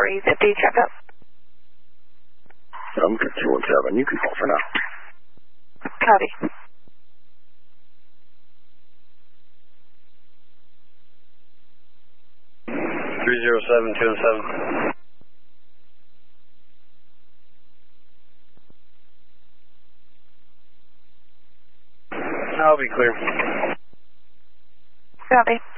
350 checkup. I'm good, 217. You can call for now. Copy. Three 207. I'll be clear. Copy.